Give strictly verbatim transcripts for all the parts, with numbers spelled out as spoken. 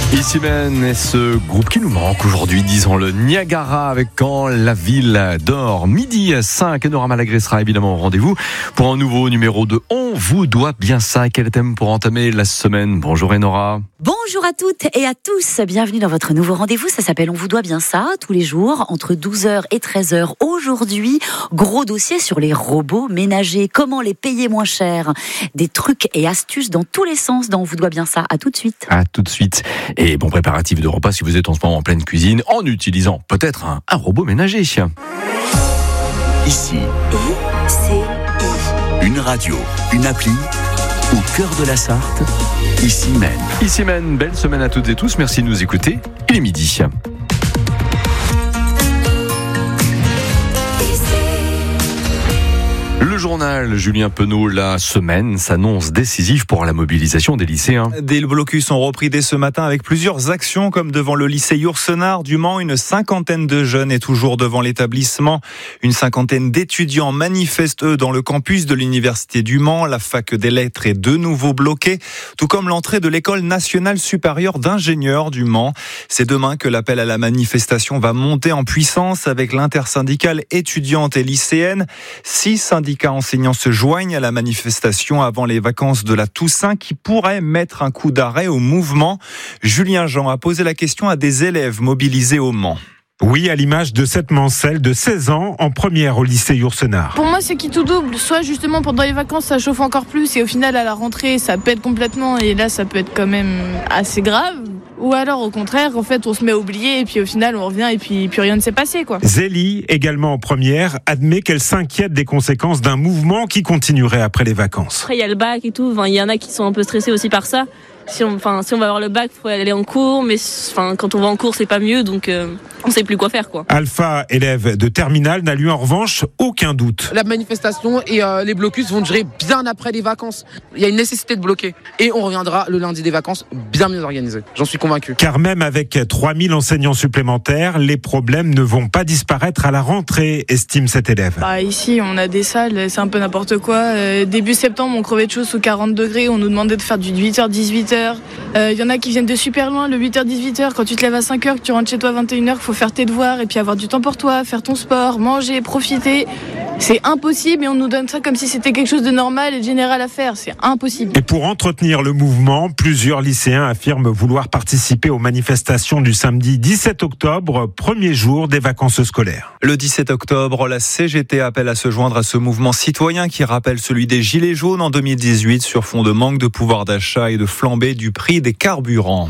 Ici Men et ce groupe qui nous manque aujourd'hui, disons-le, Niagara avec Quand la ville dort. Midi cinq, Nora Malagré sera évidemment au rendez-vous pour un nouveau numéro de On vous doit bien ça. Quel thème pour entamer la semaine? Bonjour Nora. Bonjour à toutes et à tous, bienvenue dans votre nouveau rendez-vous, ça s'appelle On vous doit bien ça, tous les jours, entre douze heures et treize heures. Aujourd'hui, gros dossier sur les robots ménagers, comment les payer moins cher, des trucs et astuces dans tous les sens dans On vous doit bien ça. À tout de suite. À tout de suite. Et bon préparatif de repas si vous êtes en ce moment en pleine cuisine, en utilisant peut-être un, un robot ménager. Ici. Et c'est I. Une radio, une appli, au cœur de la Sarthe. Ici Men. Ici Men, belle semaine à toutes et tous. Merci de nous écouter. Il est midi. Le journal Julien Penaud, la semaine s'annonce décisive pour la mobilisation des lycéens. Des blocus ont repris dès ce matin avec plusieurs actions comme devant le lycée Yourcenar du Mans. Une cinquantaine de jeunes est toujours devant l'établissement. Une cinquantaine d'étudiants manifestent eux dans le campus de l'université du Mans. La fac des lettres est de nouveau bloquée, tout comme l'entrée de l'école nationale supérieure d'ingénieurs du Mans. C'est demain que l'appel à la manifestation va monter en puissance avec l'intersyndicale étudiante et lycéenne. Six syndicats Les enseignants se joignent à la manifestation avant les vacances de la Toussaint qui pourrait mettre un coup d'arrêt au mouvement. Julien Jean a posé la question à des élèves mobilisés au Mans. Oui, à l'image de cette Mancelle de seize ans en première au lycée Yourcenar. Pour moi, c'est qui tout double. Soit justement pendant les vacances, ça chauffe encore plus et au final à la rentrée, ça pète complètement et là, ça peut être quand même assez grave. Ou alors au contraire, en fait, on se met à oublier et puis au final, on revient et puis, puis rien ne s'est passé, quoi. Zélie, également en première, admet qu'elle s'inquiète des conséquences d'un mouvement qui continuerait après les vacances. Après, il y a le bac et tout. Enfin, il y en a qui sont un peu stressés aussi par ça. Si on, enfin, si on va avoir le bac, il faut aller en cours, mais enfin, quand on va en cours, c'est pas mieux, donc euh, on sait plus quoi faire, quoi. Alpha, élève de terminale, n'a lui en revanche aucun doute. La manifestation et euh, les blocus vont durer bien après les vacances. Il y a une nécessité de bloquer et on reviendra le lundi des vacances bien mieux organisé. J'en suis convaincu. Car même avec trois mille enseignants supplémentaires, les problèmes ne vont pas disparaître à la rentrée, estime cet élève. Bah, ici, on a des salles, c'est un peu n'importe quoi. Euh, début septembre, on crevait de chaud sous quarante degrés, on nous demandait de faire du huit heures dix-huit heures. Il euh, y en a qui viennent de super loin, le huit heures dix-huit heures, quand tu te lèves à cinq heures, que tu rentres chez toi à vingt et une heures, il faut faire tes devoirs et puis avoir du temps pour toi, faire ton sport, manger, profiter. C'est impossible et on nous donne ça comme si c'était quelque chose de normal et de général à faire. C'est impossible. Et pour entretenir le mouvement, plusieurs lycéens affirment vouloir participer aux manifestations du samedi dix-sept octobre, premier jour des vacances scolaires. Le dix-sept octobre, la C G T appelle à se joindre à ce mouvement citoyen qui rappelle celui des Gilets jaunes en deux mille dix-huit sur fond de manque de pouvoir d'achat et de flambée du prix des carburants.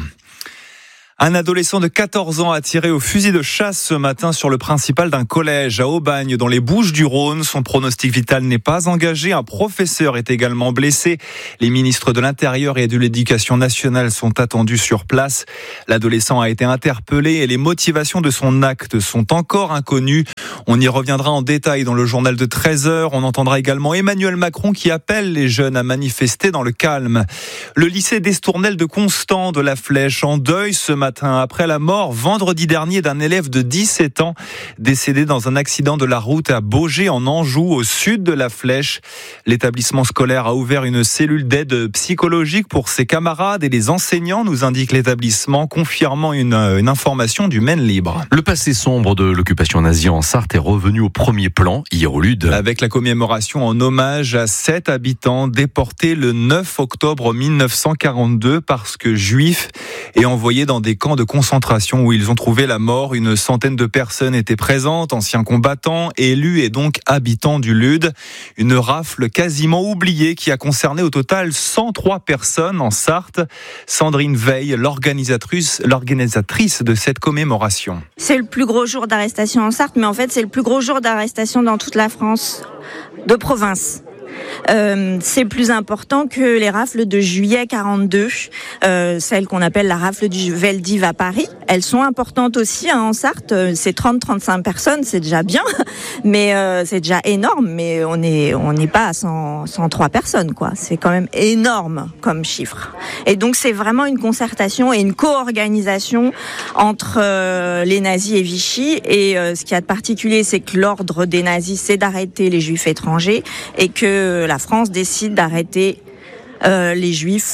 Un adolescent de quatorze ans a tiré au fusil de chasse ce matin sur le principal d'un collège à Aubagne dans les Bouches-du-Rhône. Son pronostic vital n'est pas engagé. Un professeur est également blessé. Les ministres de l'Intérieur et de l'Éducation nationale sont attendus sur place. L'adolescent a été interpellé et les motivations de son acte sont encore inconnues. On y reviendra en détail dans le journal de treize heures. On entendra également Emmanuel Macron qui appelle les jeunes à manifester dans le calme. Le lycée d'Estournel de Constant de la Flèche en deuil ce matin après la mort vendredi dernier d'un élève de dix-sept ans décédé dans un accident de la route à Baugé en Anjou au sud de la Flèche. L'établissement scolaire a ouvert une cellule d'aide psychologique pour ses camarades et les enseignants, nous indique l'établissement, confirmant une, une information du Maine Libre. Le passé sombre de l'occupation nazie en Sarthe est revenu au premier plan hier au Lude. Avec la commémoration en hommage à sept habitants déportés le neuf octobre mille neuf cent quarante-deux parce que juifs et envoyés dans des camps de concentration où ils ont trouvé la mort. Une centaine de personnes étaient présentes, anciens combattants, élus et donc habitants du Lude. Une rafle quasiment oubliée qui a concerné au total cent trois personnes en Sarthe. Sandrine Veil, l'organisatrice, l'organisatrice de cette commémoration. C'est le plus gros jour d'arrestation en Sarthe, mais en fait c'est le plus gros jour d'arrestation dans toute la France, de province. Euh, c'est plus important que les rafles de juillet quarante-deux, euh, celles qu'on appelle la rafle du Veldiv à Paris. Elles sont importantes aussi hein, en Sarthe. C'est trente à trente-cinq personnes, c'est déjà bien, mais euh, c'est déjà énorme. Mais on n'est on n'est pas à cent, cent trois personnes, quoi. C'est quand même énorme comme chiffre. Et donc c'est vraiment une concertation et une co-organisation entre euh, les nazis et Vichy. Et euh, ce qu'il y a de particulier, c'est que l'ordre des nazis, c'est d'arrêter les juifs étrangers et que la France décide d'arrêter euh, les juifs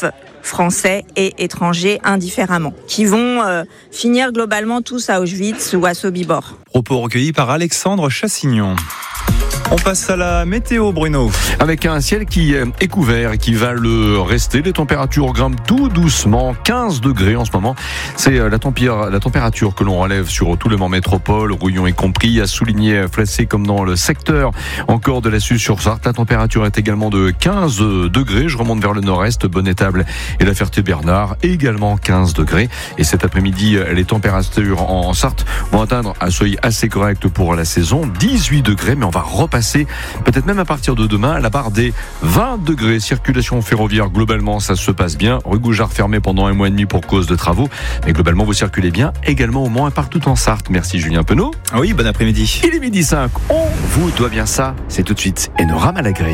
français et étrangers indifféremment, qui vont euh, finir globalement tous à Auschwitz ou à Sobibor. Propos recueillis par Alexandre Chassignon. On passe à la météo, Bruno. Avec un ciel qui est couvert et qui va le rester. Les températures grimpent tout doucement. quinze degrés en ce moment. C'est la, température, la température que l'on relève sur tout le Mans Métropole, Rouillon y compris, à souligner Flacé comme dans le secteur encore de la Suze-sur-Sarthe. La température est également de quinze degrés. Je remonte vers le nord-est, Bonne-Étable et la Ferté-Bernard, également quinze degrés. Et cet après-midi, les températures en Sarthe vont atteindre un seuil assez correct pour la saison, dix-huit degrés, mais on va repasser peut-être même à partir de demain, à la barre des vingt degrés. Circulation ferroviaire, globalement, ça se passe bien. Rue Goujard fermée pendant un mois et demi pour cause de travaux. Mais globalement, vous circulez bien également au Mans et partout en Sarthe. Merci Julien Penaud. Oui, bon après-midi. Il est midi cinq. On vous doit bien ça. C'est tout de suite Enora Malagré.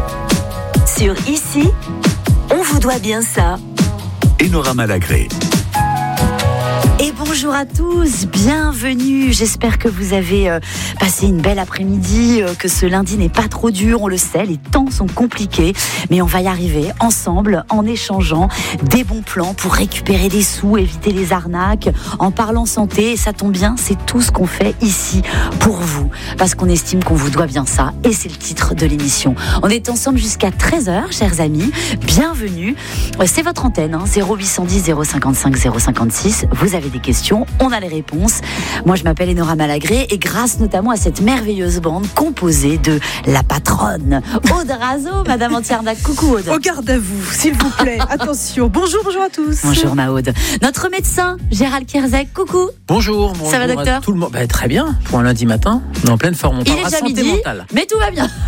Sur Ici, on vous doit bien ça. Enora Malagré. Et bonjour à tous, bienvenue. J'espère que vous avez euh, passé une belle après-midi, euh, que ce lundi n'est pas trop dur. On le sait, les temps sont compliqués, mais on va y arriver ensemble en échangeant des bons plans pour récupérer des sous, éviter les arnaques, en parlant santé. Et ça tombe bien, c'est tout ce qu'on fait ici pour vous, parce qu'on estime qu'on vous doit bien ça. Et c'est le titre de l'émission. On est ensemble jusqu'à treize heures, chers amis. Bienvenue. C'est votre antenne, hein, zéro huit cent dix zéro cinquante-cinq zéro cinquante-six. Vous avez des questions, on a les réponses. Moi, je m'appelle Enora Malagré et grâce notamment à cette merveilleuse bande composée de la patronne Aude Razo, Madame Antiarnac. Coucou Aude. Au garde à vous, s'il vous plaît. Attention. Bonjour, bonjour à tous. Bonjour ma Aude. Notre médecin Gérald Kierzek. Coucou. Bonjour. bonjour Ça va docteur? Tout le monde. Bah, très bien. Pour un lundi matin, on est en pleine forme. On Il est parlera déjà santé midi, mentale. mais tout va bien.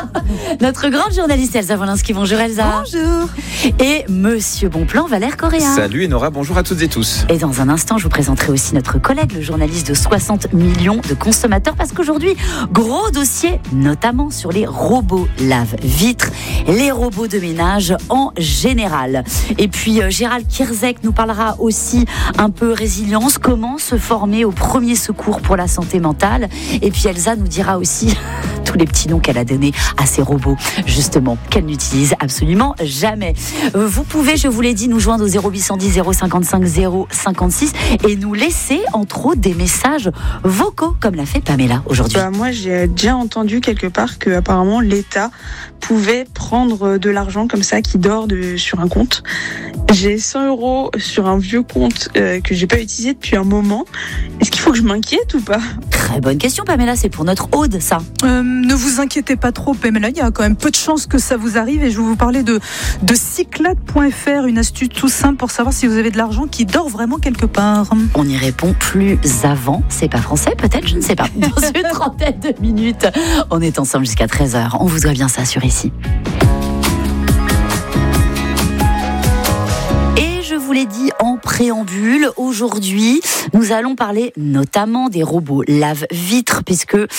Notre grande journaliste Elsa Wolinski. Bonjour Elsa. Bonjour. Et Monsieur Bonplan Valère Correa. Salut Enora, bonjour à toutes et tous. Et dans un instant, je vous présenterai aussi notre collègue, le journaliste de soixante millions de consommateurs, parce qu'aujourd'hui, gros dossier, notamment sur les robots lave-vitres, les robots de ménage en général. Et puis, euh, Gérald Kierzek nous parlera aussi un peu résilience, comment se former au premier secours pour la santé mentale. Et puis, Elsa nous dira aussi tous les petits noms qu'elle a donnés à ces robots, justement, qu'elle n'utilise absolument jamais. Vous pouvez, je vous l'ai dit, nous joindre au zéro huit cent dix zéro cinquante-cinq zéro cinquante-six et nous laisser, entre autres, des messages vocaux, comme l'a fait Pamela aujourd'hui. Bah, moi, j'ai déjà entendu quelque part que apparemment l'État pouvait prendre de l'argent comme ça qui dort de, sur un compte. J'ai cent euros sur un vieux compte euh, que j'ai pas utilisé depuis un moment. Est-ce qu'il faut que je m'inquiète ou pas ? Très bonne question, Pamela. C'est pour notre Aude, ça. Euh, ne vous inquiétez pas trop, Pamela. Il y a quand même peu de chances que ça vous arrive. Et je vais vous parler de, de cyclade point f r, une astuce tout simple pour savoir si vous avez de l'argent qui dort vraiment quelque part. On y répond plus avant. C'est pas français, peut-être, je ne sais pas. Dans une trentaine de minutes, on est ensemble jusqu'à treize heures. On vous doit bien ça sur Ici. Je vous l'ai dit en préambule, aujourd'hui, nous allons parler notamment des robots lave-vitres, puisque